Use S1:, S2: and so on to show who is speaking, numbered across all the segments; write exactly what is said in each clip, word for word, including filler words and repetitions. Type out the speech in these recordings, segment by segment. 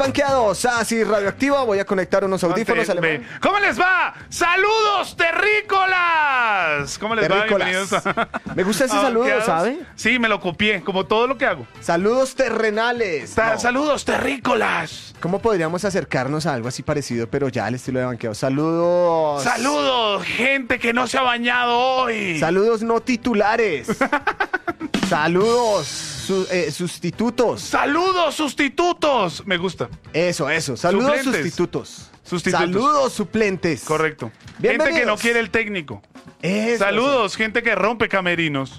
S1: Banqueados, así radioactiva. Voy a conectar unos audífonos.
S2: Ve, ve. ¿Cómo les va? ¡Saludos, terrícolas! ¿Cómo les
S1: Terrícolas.
S2: va? Bienvenidos a...
S1: Me gusta ese saludo,
S2: Banqueados.
S1: ¿sabe?
S2: Sí, me lo copié, como todo lo que hago.
S1: Saludos terrenales.
S2: Ta-
S1: No.
S2: ¡Saludos, terrícolas!
S1: ¿Cómo podríamos acercarnos a algo así parecido, pero ya al estilo de Banqueados? Saludos.
S2: ¡Saludos, gente que no se ha bañado hoy!
S1: Saludos no titulares. Saludos su- eh, sustitutos.
S2: ¡Saludos, sustitutos! Me gusta.
S1: Eso, eso. Saludos
S2: Suplentes.
S1: sustitutos.
S2: Sustitutos.
S1: Saludos suplentes.
S2: Correcto. Gente
S1: Bienvenidos.
S2: que no quiere el técnico.
S1: Eso,
S2: Saludos, gente que rompe camerinos.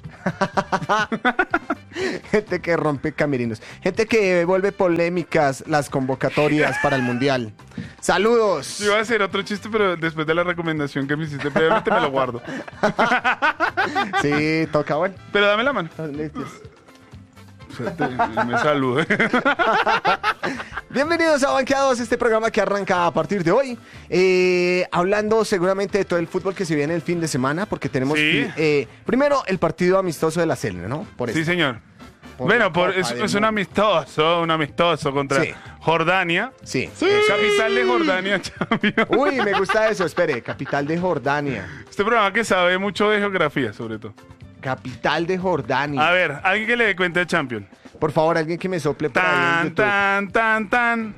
S1: Gente que rompe camerinos. Gente que vuelve polémicas las convocatorias para el Mundial. Saludos.
S2: Yo iba a hacer otro chiste, pero después de la recomendación que me hiciste previamente me lo guardo.
S1: Sí, toca, bueno.
S2: Pero dame la mano. Me saludo.
S1: Bienvenidos a Banqueados, este programa que arranca a partir de hoy. Eh, hablando seguramente de todo el fútbol que se viene el fin de semana, porque tenemos
S2: Sí.
S1: eh, primero el partido amistoso de la C L, ¿no? Por
S2: Sí,
S1: eso.
S2: señor.
S1: Por
S2: Bueno,
S1: la
S2: por,
S1: Copa
S2: es,
S1: del
S2: es un
S1: Mundo.
S2: amistoso, un amistoso contra
S1: Sí.
S2: Jordania.
S1: Sí.
S2: Capital de Jordania, champion.
S1: Uy, me gusta eso. Espere, capital de Jordania.
S2: Este programa que sabe mucho de geografía, sobre todo.
S1: Capital de Jordania.
S2: A ver, alguien que le dé cuenta de champion.
S1: Por favor, alguien que me sople por ahí en
S2: Tan,
S1: YouTube.
S2: tan, tan, tan.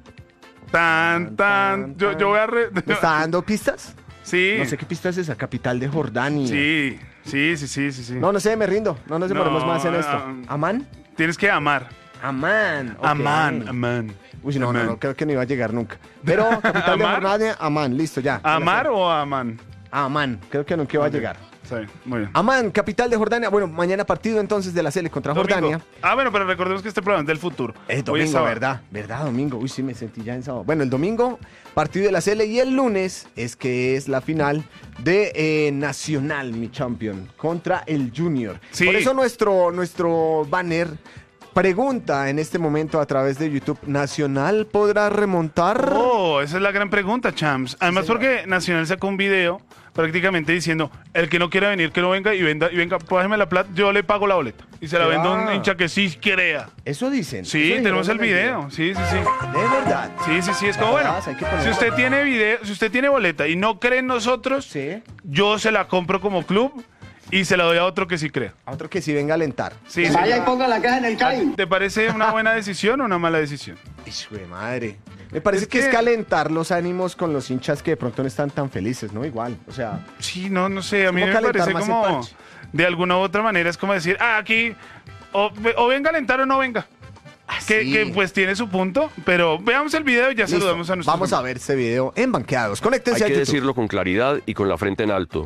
S2: Tan, tan. Yo, yo voy a... Re...
S1: ¿Me está dando pistas?
S2: Sí.
S1: No sé qué pista es esa, capital de Jordania.
S2: Sí, sí, sí, sí, sí, sí.
S1: No, no sé, me rindo. No nos demoremos
S2: No,
S1: más en esto.
S2: um,
S1: ¿Amán?
S2: Tienes que amar.
S1: Amán. ok.
S2: Amán, amán.
S1: Uy, no, no,
S2: Amán.
S1: no, creo que no iba a llegar nunca. Pero capital de
S2: ¿Amar?
S1: Jordania, Amán, listo, ya.
S2: ¿Amar o amán?
S1: Amán, creo que nunca iba a llegar.
S2: Sí, muy bien.
S1: Amán, capital de Jordania. Bueno, mañana partido entonces de la C L contra
S2: Domingo.
S1: Jordania.
S2: Ah, bueno, pero recordemos que este programa es del futuro.
S1: Es
S2: Hoy es
S1: domingo,
S2: sábado.
S1: ¿verdad? ¿Verdad, domingo? Uy, sí, me sentí ya en sábado. Bueno, el domingo, partido de la C L y el lunes es que es la final de eh, Nacional, mi champion, contra el Junior.
S2: Sí.
S1: Por eso nuestro, nuestro banner pregunta en este momento a través de YouTube, ¿Nacional podrá remontar?
S2: Oh, esa es la gran pregunta, Champs. Además,
S1: señor.
S2: porque Nacional sacó un video prácticamente diciendo, el que no quiera venir, que no venga y venda, y venga, págame la plata, yo le pago la boleta. Y se la
S1: ¿Qué
S2: vendo a
S1: va?
S2: un hincha que sí crea.
S1: Eso dicen.
S2: Sí,
S1: eso
S2: tenemos el
S1: dijeron en
S2: video. Sí, sí, sí.
S1: De verdad.
S2: Sí, sí, sí, es como,
S1: Ah,
S2: bueno,
S1: hay que ponerlo.
S2: si usted tiene video, si usted tiene boleta y no cree en nosotros,
S1: Sí.
S2: yo se la compro como club y se la doy a otro que sí crea.
S1: A otro que sí venga a alentar.
S2: Sí, sí.
S3: Vaya y ponga la caja en el CAI.
S2: ¿Te parece una buena decisión o una mala decisión?
S1: Hijo de madre. Me parece
S2: Es
S1: que, es
S2: que-
S1: calentar los ánimos con los hinchas que de pronto no están tan felices, ¿no? Igual, o sea,
S2: Sí, no, no sé, a mí
S1: como
S2: me
S1: calentar
S2: parece
S1: más el
S2: como,
S1: parche.
S2: de alguna u otra manera, es como decir, ah, aquí, o, o venga a alentar o no venga. Que,
S1: sí.
S2: que, pues tiene su punto, pero veamos el video y ya
S1: listo.
S2: saludamos a nuestros
S1: Vamos a ver este video en Banqueados. Conéctense
S4: Hay que
S1: a YouTube.
S4: decirlo con claridad y con la frente en alto.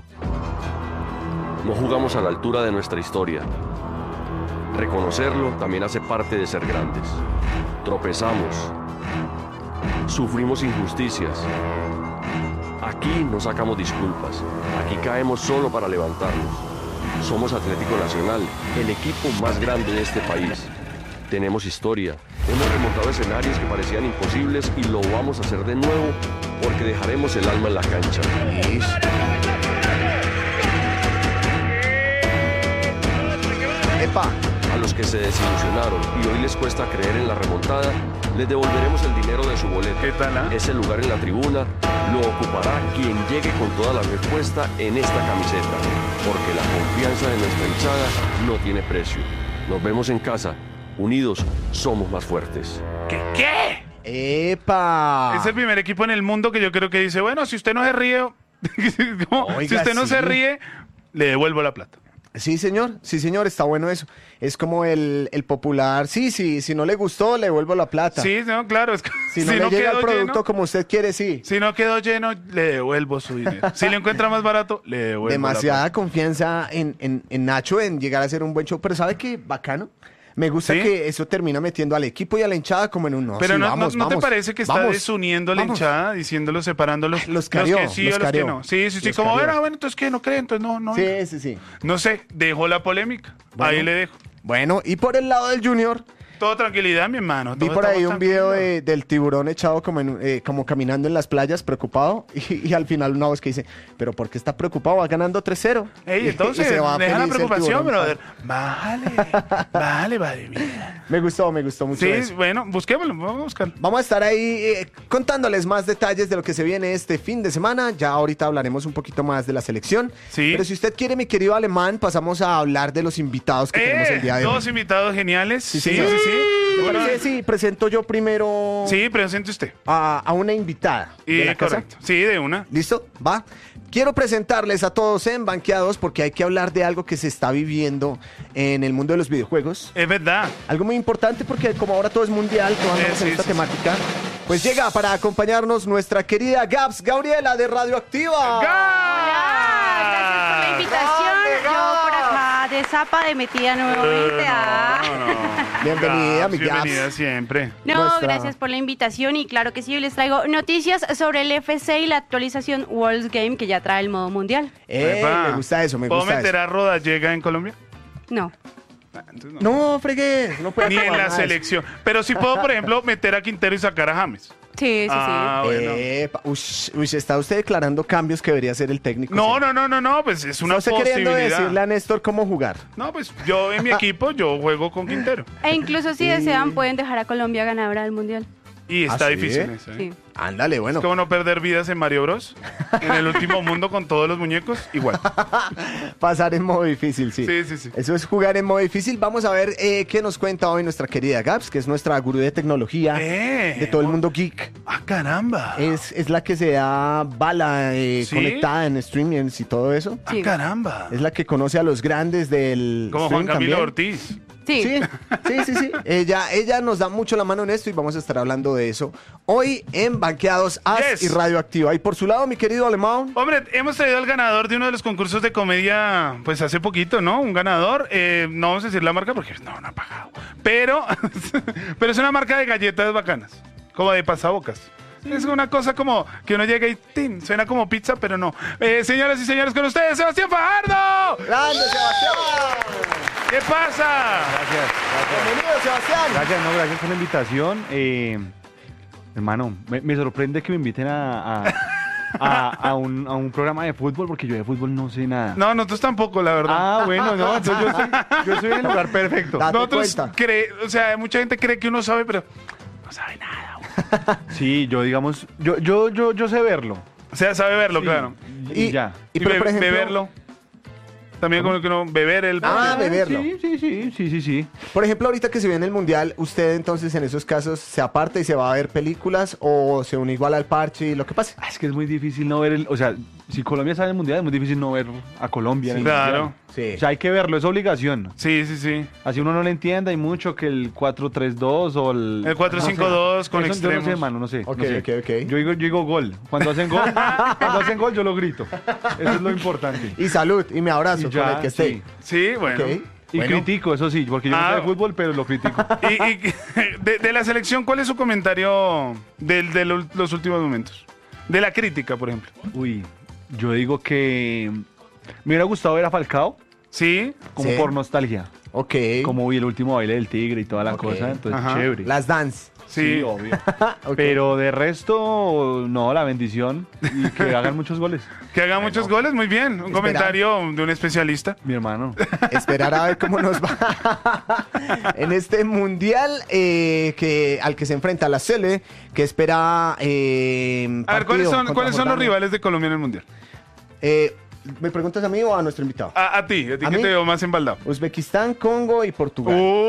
S4: No jugamos a la altura de nuestra historia. Reconocerlo también hace parte de ser grandes. Tropezamos. Sufrimos injusticias. Aquí no sacamos disculpas. Aquí caemos solo para levantarnos. Somos Atlético Nacional, el equipo más grande de este país. Tenemos historia. Hemos remontado escenarios que parecían imposibles y lo vamos a hacer de nuevo porque dejaremos el alma en la cancha.
S1: Listo. Epa,
S4: A los que se desilusionaron y hoy les cuesta creer en la remontada, les devolveremos el dinero de su boleto.
S2: ¿Qué tal, ah?
S4: Ese lugar en la tribuna lo ocupará quien llegue con toda la respuesta en esta camiseta, porque la confianza de nuestra hinchada no tiene precio. Nos vemos en casa. Unidos somos más fuertes.
S2: ¿Qué? ¿Qué?
S1: epa.
S2: Es el primer equipo en el mundo que yo creo que dice, bueno, si usted no se ríe, como,
S1: Oiga,
S2: si usted no
S1: sí.
S2: se ríe, le devuelvo la plata.
S1: Sí, señor, sí, señor, está bueno eso. Es como el, el popular, sí, sí, si no le gustó, le devuelvo la plata.
S2: Sí, no, claro. Es que,
S1: Si no le llega
S2: quedó
S1: el producto
S2: lleno,
S1: como usted quiere, sí.
S2: si no quedó lleno, le devuelvo su dinero. Si lo encuentra más barato, le devuelvo
S1: Demasiada
S2: la
S1: confianza en, en, en Nacho en llegar a ser un buen show. Pero ¿sabe qué? Bacano. Me gusta
S2: ¿Sí?
S1: que eso termina metiendo al equipo y a la hinchada como en un no.
S2: Pero
S1: sí,
S2: no,
S1: vamos,
S2: no, ¿no te
S1: vamos,
S2: parece que está
S1: vamos,
S2: desuniendo a la
S1: vamos.
S2: hinchada, diciéndolos, separándolos?
S1: Los carió,
S2: que sí
S1: los
S2: o los que
S1: carió.
S2: no. Sí, sí, sí.
S1: Los
S2: Como,
S1: carió.
S2: bueno, bueno, entonces que no creen, entonces no, no.
S1: Sí,
S2: venga.
S1: sí, sí.
S2: No sé, dejó la polémica.
S1: Bueno.
S2: Ahí le dejo.
S1: Bueno, y por el lado del Junior,
S2: Todo tranquilidad, mi hermano.
S1: Vi
S2: todo
S1: por ahí
S2: estamos
S1: un video
S2: tranquilos.
S1: de- del tiburón echado como, en, eh, como caminando en las playas, preocupado, y, y al final una voz que dice, ¿pero por qué está preocupado? Va ganando tres cero.
S2: Ey,
S1: Y-
S2: entonces,
S1: y se va
S2: deja la
S1: feliz el
S2: preocupación,
S1: tiburón.
S2: brother. Bájale, bájale, madre mía.
S1: Me gustó, me gustó mucho
S2: Sí,
S1: eso.
S2: bueno, busquémoslo, vamos a buscar.
S1: Vamos a estar ahí eh, contándoles más detalles de lo que se viene este fin de semana. Ya ahorita hablaremos un poquito más de la selección.
S2: Sí.
S1: Pero si usted quiere, mi querido Alemán, pasamos a hablar de los invitados que tenemos el
S2: Eh,
S1: día de hoy.
S2: dos invitados geniales. Sí, sí, sí.
S1: señor.
S2: sí.
S1: ¿Le
S2: Bueno,
S1: parece si presento yo primero
S2: sí, presente usted.
S1: a, a una invitada
S2: Y
S1: de la casa?
S2: correcto. Sí, de una.
S1: ¿Listo? Va. Quiero presentarles a todos en Banqueados porque hay que hablar de algo que se está viviendo en el mundo de los videojuegos.
S2: Es verdad.
S1: Algo muy importante porque como ahora todo es mundial, todos andamos
S2: Eh, sí,
S1: en esta
S2: sí, sí.
S1: temática, pues llega para acompañarnos nuestra querida Gabs Gabriela de Radioactiva.
S3: Hola, gracias por la invitación.
S1: ¡Grande,
S3: Yo por
S1: Gabs!
S3: acá de zapa de metida nuevamente. ah.
S2: No, no.
S1: Bienvenida, mi
S2: Bienvenida
S1: Gabs.
S2: siempre.
S3: No,
S1: Nuestra-
S3: gracias por la invitación y claro que sí, hoy les traigo noticias sobre el F C y la actualización World Game que ya trae el modo mundial.
S1: Eh,
S2: Epa.
S1: me gusta eso, me
S2: ¿Puedo
S1: gusta
S2: meter
S1: eso.
S2: a Rodallega en Colombia?
S3: No.
S2: Ah, entonces no.
S1: No, fregué, no puede
S2: Ni en
S1: acabar
S2: la
S1: nada de eso.
S2: selección. Pero sí puedo, por ejemplo, meter a Quintero y sacar a James.
S3: Sí, sí,
S2: Ah, bueno.
S1: Epa, ush, ush, está usted declarando cambios que debería hacer el técnico.
S2: No,
S1: sí.
S2: no, no, no, no, pues es una
S1: No estoy queriendo
S2: posibilidad.
S1: decirle a Néstor cómo jugar.
S2: No, pues yo en mi equipo yo juego con Quintero.
S3: sí. E incluso si
S1: Y-
S3: desean pueden dejar a Colombia ganadora del mundial.
S2: Y está
S1: ¿Ah, sí?
S2: difícil eso, ¿eh?
S3: Sí.
S1: Ándale, bueno.
S2: Es como no perder vidas en Mario Bros. En el último mundo con todos los muñecos, igual.
S1: Pasar en modo difícil, sí.
S2: Sí, sí, sí.
S1: Eso es jugar en modo difícil. Vamos a ver eh, qué nos cuenta hoy nuestra querida Gabs, que es nuestra gurú de tecnología,
S2: Eh,
S1: de todo el mundo geek.
S2: ¡Ah, caramba!
S1: Es, es la que se da bala eh,
S2: ¿Sí?
S1: conectada en streamings y todo eso.
S2: ¡Ah,
S3: Sí.
S2: caramba!
S1: Es la que conoce a los grandes del
S2: Como Juan
S1: stream
S2: Camilo
S1: también.
S2: Ortiz.
S3: Sí.
S1: Sí, sí, sí, sí. Ella, ella nos da mucho la mano en esto y vamos a estar hablando de eso hoy en Banqueados As
S2: Yes.
S1: y Radioactiva. Y por su lado, mi querido Alemán.
S2: Hombre, hemos traído al ganador de uno de los concursos de comedia, pues hace poquito, ¿no? Un ganador, eh, no vamos a decir la marca porque no, no ha pagado. Pero, pero es una marca de galletas bacanas, como de pasabocas. Es una cosa como que uno llega y ¡tin! Suena como pizza, pero no. Eh, señoras y señores, con ustedes, Sebastián Fajardo.
S1: ¡Grande, Sebastián!
S2: ¿Qué pasa?
S5: Gracias, gracias.
S1: Bienvenido, Sebastián.
S5: Gracias, no, gracias por la invitación. Eh, hermano, me, me sorprende que me inviten a, a, a- a un, a un programa de fútbol porque yo de fútbol no sé nada.
S2: No, nosotros tampoco, la verdad.
S5: Ah, bueno, no, entonces yo estoy, yo estoy en el lugar perfecto.
S1: Date
S2: Nosotros
S1: cuenta.
S2: cree, o sea, mucha gente cree que uno sabe, pero no sabe nada. güey.
S5: Sí, yo digamos, yo, yo, yo, yo sé verlo.
S2: O sea, sabe verlo,
S5: Sí,
S2: claro.
S5: Y,
S1: Y-
S5: ya.
S1: Y,
S2: Y,
S1: pero,
S2: be-
S1: por ejemplo,
S2: beberlo. También como que uno, beber el...
S1: Ah, beberlo.
S5: Sí, sí, sí, sí, sí, sí.
S1: Por ejemplo, ahorita que se viene el mundial, ¿usted entonces en esos casos se aparta y se va a ver películas o se une igual al parche y lo que pase?
S5: Ah, es que es muy difícil no ver el, o sea, si Colombia sale en el mundial es muy difícil no ver a Colombia en el
S2: Claro.
S5: mundial.
S1: Sí.
S5: O sea, hay que verlo, es obligación.
S2: Sí, sí, sí.
S5: Así uno no le entienda, hay mucho que el cuatro tres dos o el...
S2: El cuatro cinco dos con
S5: Eso yo no
S2: extremos.
S5: sé, hermano, no sé.
S1: Ok,
S5: no sé.
S1: ok, ok.
S5: Yo digo, yo digo gol. Cuando hacen gol, cuando hacen gol yo lo grito. Eso es lo importante.
S1: Y salud, y me abrazo
S5: Y ya,
S1: con el que esté.
S5: sí.
S2: Sí, bueno.
S1: Ok.
S5: Y
S1: Bueno.
S5: critico, eso sí, porque yo
S2: Ah.
S5: no sé de fútbol, pero lo critico.
S2: Y, y de, de la selección, ¿cuál es su comentario del- de, lo- los últimos momentos? De la crítica, por ejemplo.
S5: Uy, yo digo que me hubiera gustado ver a Falcao,
S2: Sí.
S5: como
S1: Sí.
S5: por nostalgia.
S1: Ok.
S5: Como vi el último baile del tigre y toda la
S1: Ok.
S5: cosa, entonces
S2: Ajá.
S5: chévere.
S1: Las dance.
S2: Sí.
S5: Sí, obvio.
S1: Ok.
S5: Pero de resto, no, la bendición y que hagan muchos goles.
S2: Que haga muchos goles, muy bien. Un
S1: Esperar.
S2: comentario de un especialista.
S5: Mi hermano.
S1: Esperar a ver cómo nos va en este mundial eh, que, al que se enfrenta la Sele, que espera. Eh,
S2: A ver, ¿cuáles
S1: partido
S2: son,
S1: contra
S2: ¿cuáles son los
S1: Jordania.
S2: rivales de Colombia en el Mundial?
S1: Eh, ¿Me preguntas a mí o a nuestro invitado?
S2: A, a ti, a ti
S1: ¿A
S2: que
S1: mí?
S2: te veo más embaldado.
S1: Uzbekistán, Congo y Portugal.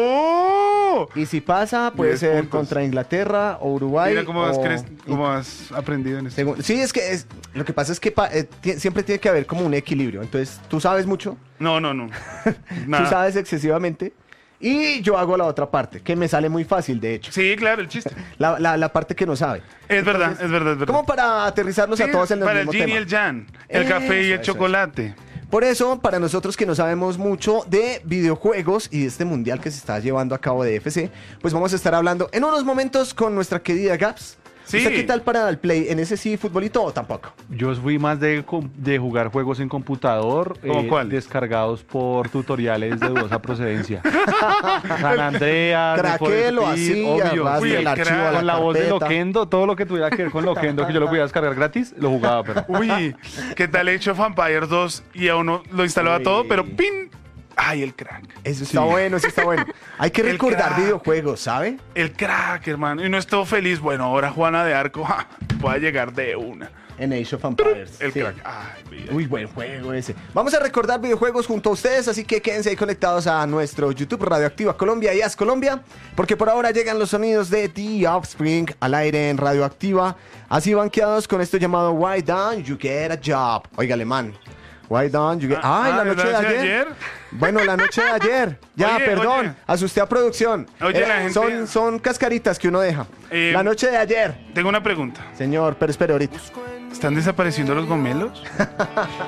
S2: ¡Oh!
S1: Y si pasa, puede
S2: Diez
S1: ser
S2: puntos.
S1: contra Inglaterra o Uruguay.
S2: Mira cómo has,
S1: o-
S2: cres- cómo has aprendido en esto.
S1: Según- sí, es que es- lo que pasa es que pa- eh, ti- siempre tiene que haber como un equilibrio. Entonces, tú sabes mucho,
S2: No, no, no.
S1: tú
S2: Nada.
S1: sabes excesivamente, y yo hago la otra parte, que me sale muy fácil, de hecho.
S2: Sí, claro, el chiste.
S1: La, la- la parte que no sabe.
S2: Es verdad, es verdad, es verdad.
S1: Como para aterrizarnos
S2: Sí,
S1: a todos en el
S2: para el
S1: mismo
S2: yin
S1: tema.
S2: y el yang, el café y
S1: Eso,
S2: el
S1: eso,
S2: chocolate.
S1: Por eso, para nosotros que no sabemos mucho de videojuegos y de este mundial que se está llevando a cabo de F C, pues vamos a estar hablando en unos momentos con nuestra querida Gabs
S2: Sí.
S1: ¿Usted qué tal para el Play? ¿En ese sí futbolito o tampoco?
S5: Yo fui más de, com- de jugar juegos en computador,
S2: ¿Cómo cuál?
S5: descargados por tutoriales de dudosa procedencia. San Andreas, Need for
S1: Craqué lo
S5: Speed,
S1: hacía,
S5: obvio.
S1: rasgue
S2: Uy,
S1: el
S2: el
S1: archivo
S2: crack.
S1: a la
S5: Con la voz de
S1: carpeta.
S5: Loquendo, todo lo que tuviera que ver con Loquendo, que yo lo podía descargar gratis, lo jugaba, pero...
S2: Uy, ¿qué tal Age of Empires dos? Y a uno lo instalaba
S1: Uy.
S2: todo, pero ¡pin! ¡Ay, el crack!
S1: Eso está bueno, eso está bueno. Hay que
S2: El
S1: recordar
S2: crack.
S1: videojuegos, ¿sabe?
S2: El crack, hermano. Y no es todo feliz. Bueno, ahora Juana de Arco ja, puede llegar de una.
S1: En Age of Empires.
S2: El
S1: sí.
S2: crack. Ay, mira.
S1: Uy, buen juego ese. Vamos a recordar videojuegos junto a ustedes, así que quédense ahí conectados a nuestro YouTube Radioactiva Colombia y As Colombia, porque por ahora llegan los sonidos de The Offspring al aire en Radioactiva, así banqueados con esto llamado Why Don't You Get a Job. Oiga, alemán. Why don't you get...
S2: Ah,
S1: ¡Ay,
S2: ah,
S1: la
S2: ¿la
S1: noche de
S2: noche de
S1: ayer?
S2: ayer?
S1: Bueno, la noche de ayer. Ya,
S2: Oye,
S1: perdón.
S2: oye.
S1: Asusté a producción.
S2: Oye,
S1: Era-
S2: la gente-
S1: son, son cascaritas que uno deja.
S2: Eh,
S1: la noche de ayer.
S2: Tengo una pregunta.
S1: Señor, pero espere ahorita.
S2: ¿Están desapareciendo los gomelos?